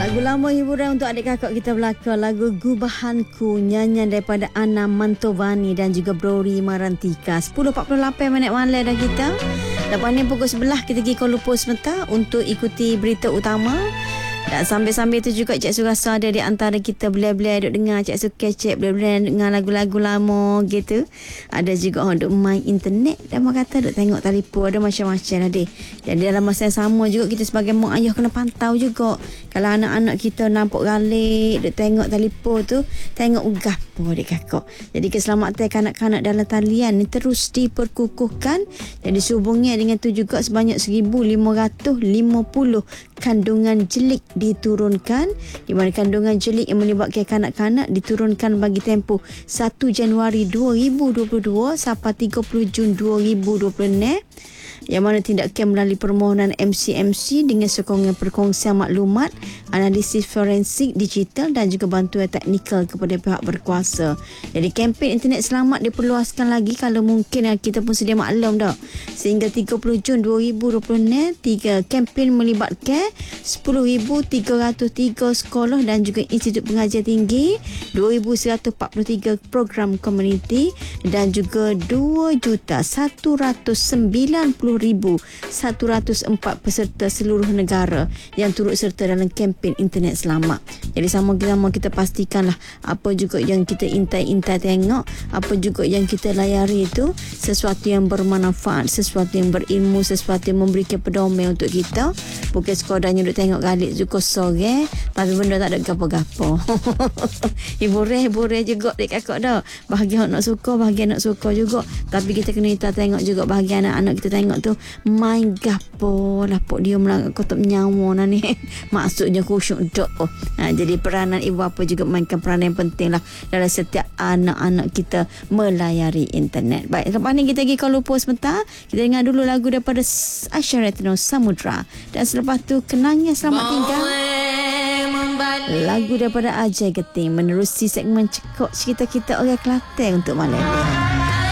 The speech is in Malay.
Lagu lama hiburan untuk adik kakak kita belakang. Lagu Gubahanku, nyanyian daripada Ana Mantovani dan juga Brori Marantika. 10.48 minit malam dah kita. Lepas ni pukul 11 kita pergi Kuala Lumpur sebentar untuk ikuti berita utama. Dan sambil-sambil tu juga Cik Su rasa ada di antara kita belia-belia duk dengar Cik Su kecek belia-belia dengar lagu-lagu lama gitu. Ada juga orang duk main internet dan orang kata duk tengok telefon, ada macam-macam lah deh. Jadi dalam masa yang sama juga kita sebagai mak ayah kena pantau juga. Kalau anak-anak kita nampak galik duk tengok telefon tu, tengok gapo dek kakak. Jadi keselamatan kanak-kanak dalam talian ni terus diperkukuhkan. Jadi sehubungnya dengan tu juga sebanyak 1,550 kandungan jelik diturunkan, di mana kandungan jelik yang melibatkan kanak-kanak diturunkan bagi tempoh 1 Januari 2022 sampai 30 Jun 2026, yang mana tindakan melalui permohonan MCMC dengan sokongan perkongsian maklumat, analisis forensik digital dan juga bantuan teknikal kepada pihak berkuasa. Jadi kempen internet selamat diperluaskan lagi kalau mungkin kita pun sedia maklum dah. Sehingga 30 Jun 2026, kempen melibatkan 10,303 sekolah dan juga institut pengajian tinggi, 2,143 program komuniti dan juga 2,190,104 peserta seluruh negara yang turut serta dalam kempen internet selamat. Jadi sama-sama kita pastikanlah apa juga yang kita intai-intai tengok, apa juga yang kita layari itu sesuatu yang bermanfaat, sesuatu yang berilmu, sesuatu yang memberikan pedoman untuk kita. Bukan sekadar duk tengok galik juga sore tapi benda tak ada gapo-gapo. Hiburan juga dek kakak dah. Bahagian nak suka, bahagian nak suka juga. Tapi kita kena tengok juga bahagian anak-anak kita tengok tu main gapo lapuk dia melangkah kotak nyawa ni. Maksudnya khusyuk dok. Jadi peranan ibu bapa juga mainkan peranan yang penting lah dalam setiap anak-anak kita melayari internet. Baik, lepas ni kita pergi Kuala Lumpur sebentar. Kita dengar dulu lagu daripada Aisyah Retno Samudra. Dan selepas tu Kenangnya Selamat Tinggal, lagu daripada Ajay Geting, menerusi segmen Cekok Cerita Kita Orang Kelantan untuk malam ni.